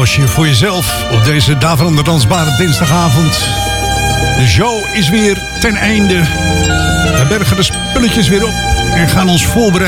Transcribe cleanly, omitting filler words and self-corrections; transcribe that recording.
applausje voor jezelf op deze daverende dansbare dinsdagavond. De show is weer ten einde. We bergen de spulletjes weer op en gaan ons voorbereiden